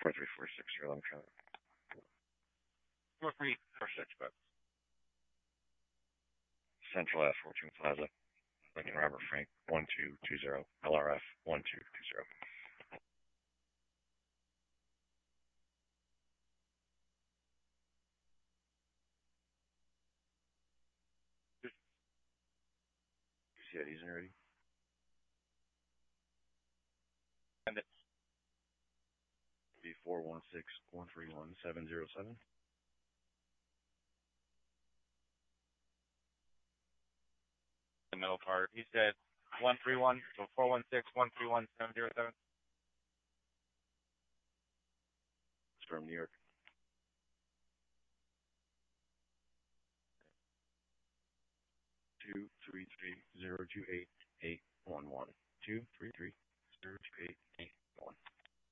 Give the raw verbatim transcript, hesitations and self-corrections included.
four three four six zero. Let me try that. Four three four six, but Central Ave, Fortune Plaza, Lincoln Robert Frank, one two two zero, L R F one two two zero. See that he's in already? and it's B four one six one three one seven zero seven. the middle part. He said one three one, so four one six one three one seven zero seven. It's from New York. Two three three zero two eight eight one one. Two three three zero two eight eight one.